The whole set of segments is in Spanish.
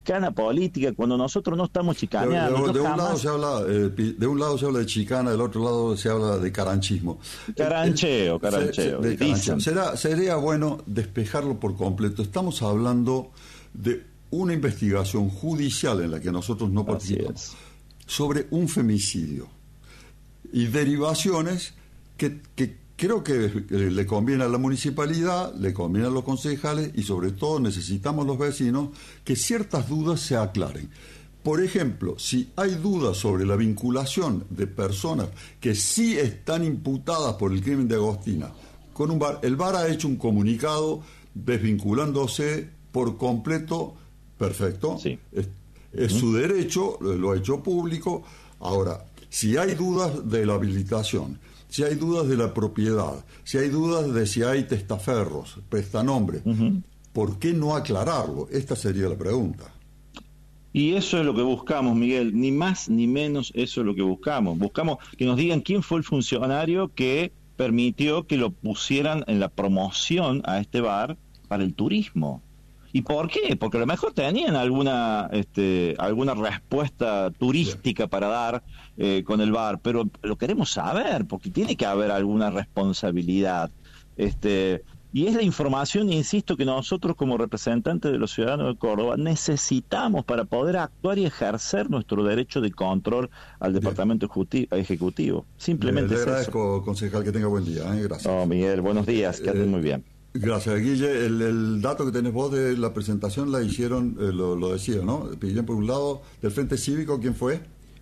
chicana política cuando nosotros no estamos chicaneando. De un lado se habla de chicana, del otro lado se habla de carancismo. Carancheo. Sería bueno despejarlo por completo. Estamos hablando de una investigación judicial en la que nosotros no participamos sobre un femicidio y derivaciones que creo que le conviene a la municipalidad, le conviene a los concejales y sobre todo necesitamos los vecinos que ciertas dudas se aclaren. Por ejemplo, si hay dudas sobre la vinculación de personas que sí están imputadas por el crimen de Agostina con un bar, el bar ha hecho un comunicado desvinculándose por completo, perfecto, sí. Es su derecho, lo ha hecho público. Ahora, si hay dudas de la habilitación, si hay dudas de la propiedad, si hay dudas de si hay testaferros, prestanombres, ¿por qué no aclararlo? Esta sería la pregunta. Y eso es lo que buscamos, Miguel, ni más ni menos eso es lo que buscamos. Buscamos que nos digan quién fue el funcionario que permitió que lo pusieran en la promoción a este bar para el turismo. ¿Y por qué? Porque a lo mejor tenían alguna respuesta turística para dar con el bar, pero lo queremos saber, porque tiene que haber alguna responsabilidad. Y es la información, insisto, que nosotros como representantes de los ciudadanos de Córdoba necesitamos para poder actuar y ejercer nuestro derecho de control al Departamento Ejecutivo. Simplemente le es agradezco, concejal, que tenga buen día. Gracias. No, Miguel, buenos días, que anden muy bien. Gracias, Guille. El dato que tenés vos de la presentación la hicieron, lo decía, ¿no? Pidieron por un lado del Frente Cívico, ¿quién fue?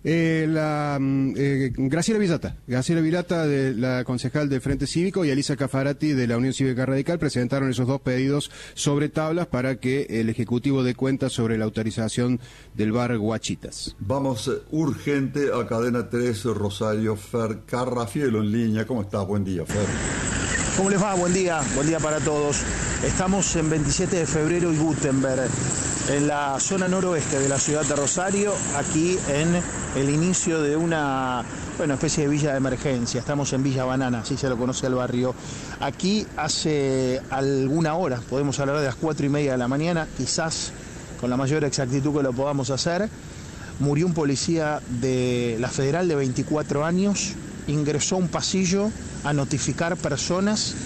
Graciela Vilata, de la concejal del Frente Cívico, y Elisa Cafarati de la Unión Cívica Radical presentaron esos dos pedidos sobre tablas para que el Ejecutivo dé cuenta sobre la autorización del bar Guachitas. Vamos urgente a Cadena 3, Rosario. Fer Carrafielo en línea. ¿Cómo estás? Buen día, Fer. ¿Cómo les va? Buen día para todos. Estamos en 27 de febrero y Gutenberg, en la zona noroeste de la ciudad de Rosario, aquí en el inicio de una especie de villa de emergencia. Estamos en Villa Banana, así se lo conoce al barrio. Aquí hace alguna hora, podemos hablar de las 4:30 de la mañana, quizás con la mayor exactitud que lo podamos hacer, murió un policía de la Federal de 24 años, ingresó a un pasillo a notificar personas,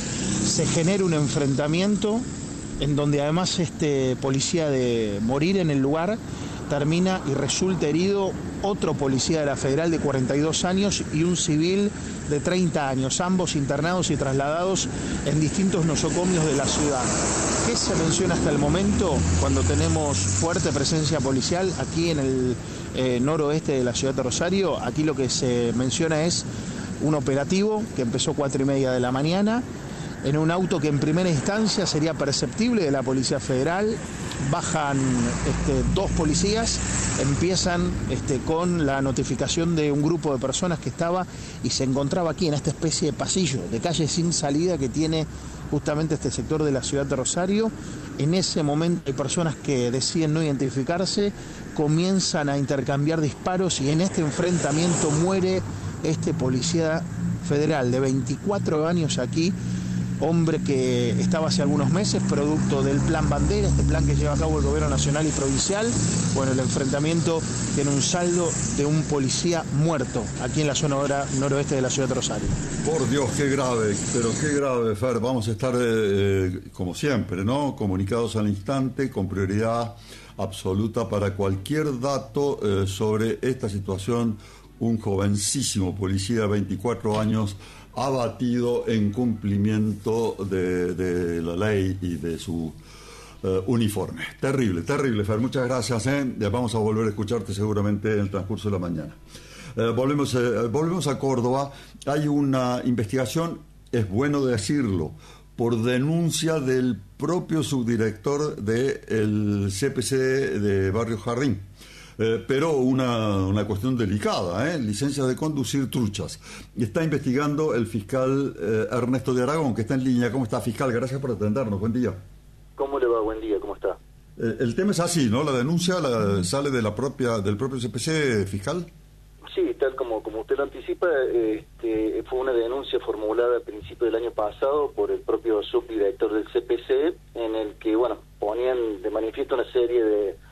se genera un enfrentamiento en donde además este policía, de morir en el lugar, termina y resulta herido otro policía de la Federal de 42 años y un civil de 30 años, ambos internados y trasladados en distintos nosocomios de la ciudad. ¿Qué se menciona hasta el momento cuando tenemos fuerte presencia policial aquí en el noroeste de la ciudad de Rosario? Aquí lo que se menciona es un operativo que empezó 4:30 de la mañana, en un auto que en primera instancia sería perceptible de la Policía Federal. Bajan dos policías, empiezan con la notificación de un grupo de personas que estaba y se encontraba aquí en esta especie de pasillo, de calle sin salida que tiene justamente este sector de la ciudad de Rosario. En ese momento hay personas que deciden no identificarse, comienzan a intercambiar disparos y en este enfrentamiento muere este policía federal de 24 años aquí, hombre que estaba hace algunos meses producto del Plan Bandera, este plan que lleva a cabo el gobierno nacional y provincial. Bueno, el enfrentamiento tiene un saldo de un policía muerto aquí en la zona noroeste de la ciudad de Rosario. Por Dios, qué grave, pero qué grave, Fer. Vamos a estar, como siempre, ¿no?, comunicados al instante, con prioridad absoluta para cualquier dato sobre esta situación. Un jovencísimo policía de 24 años abatido en cumplimiento de la ley y de su uniforme. Terrible, Fer. Muchas gracias. Vamos a volver a escucharte seguramente en el transcurso de la mañana. Volvemos a Córdoba. Hay una investigación, es bueno decirlo, por denuncia del propio subdirector del CPC de Barrio Jardín. Pero una cuestión delicada, licencias de conducir truchas. Está investigando el fiscal Ernesto de Aragón, que está en línea. ¿Cómo está, fiscal? Gracias por atendernos. Buen día. ¿Cómo le va? Buen día, ¿cómo está? El tema es así, ¿no? La denuncia sale del propio CPC, fiscal. Sí, tal como usted lo anticipa, fue una denuncia formulada a principios del año pasado por el propio subdirector del CPC, en el que, ponían de manifiesto una serie de